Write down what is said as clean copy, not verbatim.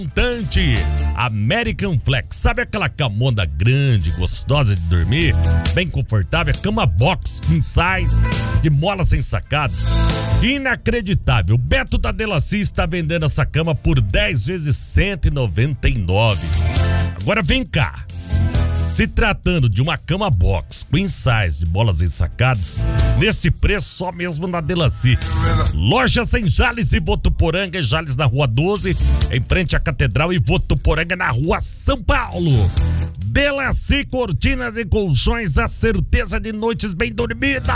American Flex, sabe aquela camona grande, gostosa de dormir, bem confortável, cama box, king size, de molas sem sacados, inacreditável. Beto da Delacy está vendendo essa cama por 10 vezes 199. Agora vem cá, se tratando de uma cama box, queen size, de molas ensacadas, nesse preço só mesmo na Delacy. Lojas em Jales e Votuporanga, Jales na Rua 12, em frente à Catedral, e Votuporanga na Rua São Paulo. Delacy Cortinas e Colchões, a certeza de noites bem dormidas.